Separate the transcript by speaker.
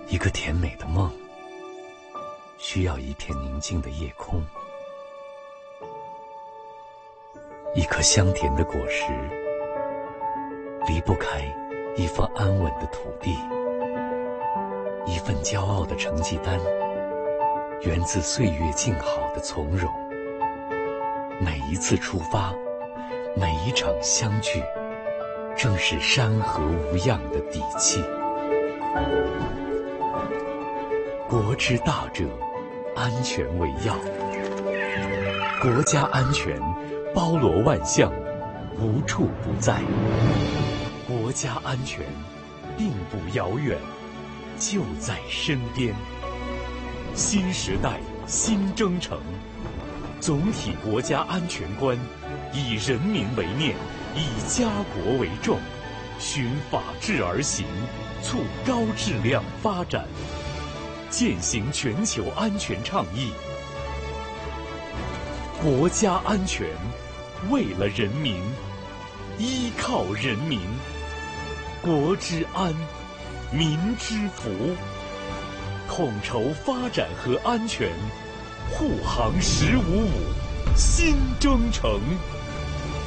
Speaker 1: 一个甜美的梦，需要一片宁静的夜空，一颗香甜的果实，离不开一方安稳的土地，一份骄傲的成绩单，源自岁月静好的从容。每一次出发，每一场相聚，正是山河无恙的底气。国之大者，安全为要。国家安全包罗万象，无处不在。国家安全并不遥远，就在身边。新时代新征程，总体国家安全观以人民为念，以家国为重，循法治而行，促高质量发展，践行全球安全倡议。国家安全，为了人民，依靠人民，国之安，民之福，统筹发展和安全，护航“15+5”新征程。